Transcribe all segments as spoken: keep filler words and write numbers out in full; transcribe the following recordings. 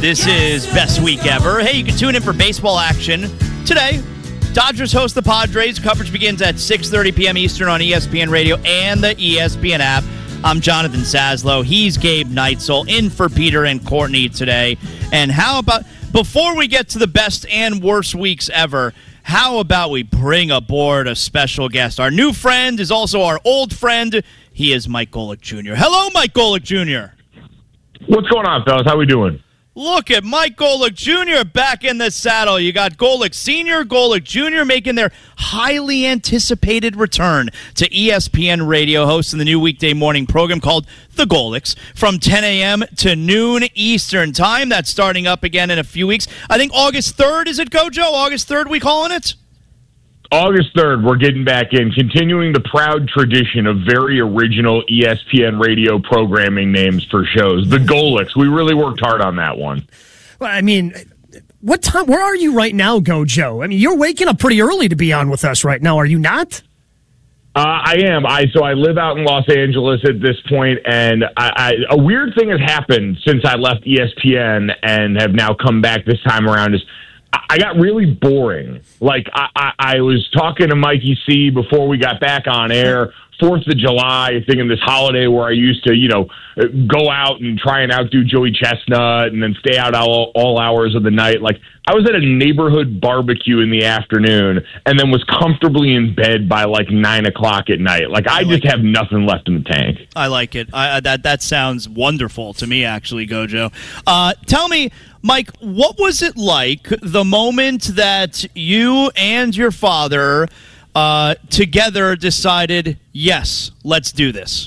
This is Best Week Ever. Hey, you can tune in for baseball action today. Dodgers host the Padres. Coverage begins at six thirty p.m. Eastern on E S P N Radio and the E S P N app. I'm Jonathan Saslow. He's Gabe Neitzel in for Peter and Courtney today. And how about, before we get to the best and worst weeks ever, how about we bring aboard a special guest? Our new friend is also our old friend. He is Mike Golic Junior Hello, Mike Golic Junior What's going on, fellas? How we doing? Look at Mike Golic Junior back in the saddle. You got Golic Senior, Golic Junior making their highly anticipated return to E S P N Radio, hosting the new weekday morning program called The Golics from ten a.m. to noon Eastern time. That's starting up again in a few weeks. I think August third, is it, Gojo? August third, we calling it? August third, we're getting back in, continuing the proud tradition of very original E S P N Radio programming names for shows. The Golics. We really worked hard on that one. Well, I mean, what time? Where are you right now, Gojo? I mean, you're waking up pretty early to be on with us right now, are you not? Uh, I am. I so I live out in Los Angeles at this point, and I, I, a weird thing has happened since I left E S P N and have now come back this time around. Is I got really boring. Like, I, I, I was talking to Mikey C before we got back on air, fourth of July, thinking this holiday where I used to, you know, go out and try and outdo Joey Chestnut and then stay out all, all hours of the night. Like, I was at a neighborhood barbecue in the afternoon and then was comfortably in bed by, like, nine o'clock at night. Like, I, I like just it. have nothing left in the tank. I like it. I, that, that sounds wonderful to me, actually, Gojo. Uh, tell me, Mike, what was it like the moment that you and your father uh, together decided, yes, let's do this?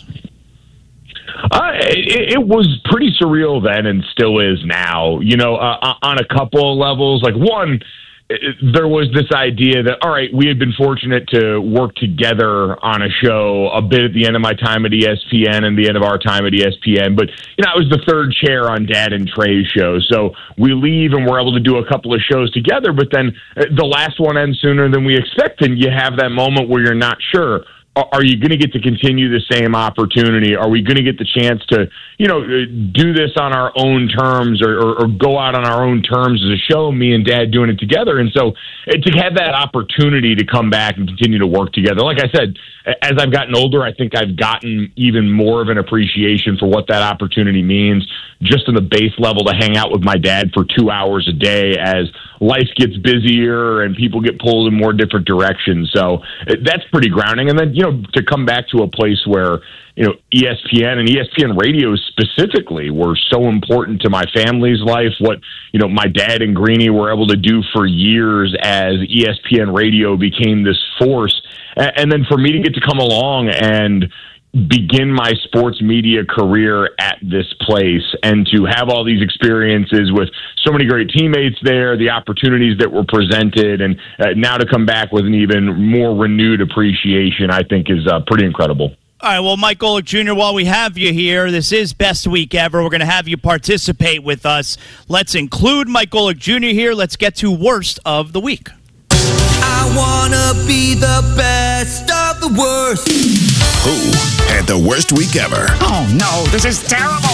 Uh, it, it was pretty surreal then and still is now, you know, uh, on a couple of levels. Like, one, it, there was this idea that, all right, we had been fortunate to work together on a show a bit at the end of my time at E S P N and the end of our time at E S P N. But, you know, I was the third chair on Dad and Trey's show. So we leave and we're able to do a couple of shows together. But then the last one ends sooner than we expect. And you have that moment where you're not sure. Are you going to get to continue the same opportunity? Are we going to get the chance to, you know, do this on our own terms or, or, or go out on our own terms as a show, me and Dad doing it together? And so to have that opportunity to come back and continue to work together, like I said, as I've gotten older, I think I've gotten even more of an appreciation for what that opportunity means, just on the base level to hang out with my dad for two hours a day as life gets busier and people get pulled in more different directions. So that's pretty grounding. And then, you know, to come back to a place where, you know, E S P N and E S P N Radio specifically were so important to my family's life, what, you know, my dad and Greeny were able to do for years as E S P N Radio became this force. And then for me to get to come along and begin my sports media career at this place and to have all these experiences with so many great teammates there, the opportunities that were presented, and uh, now to come back with an even more renewed appreciation, I think is uh, pretty incredible. All right, well, Mike Golic Junior, while we have you here, this is Best Week Ever. We're going to have you participate with us. Let's include Mike Golic Junior here. Let's get to Worst of the Week. I want to be the best of the worst. Who had the worst week ever? Oh, no, this is terrible.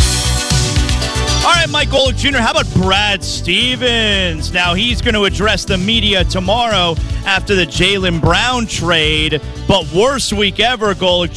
All right, Mike Golic Junior, how about Brad Stevens? Now, he's going to address the media tomorrow after the Jaylen Brown trade. But worst week ever, Golic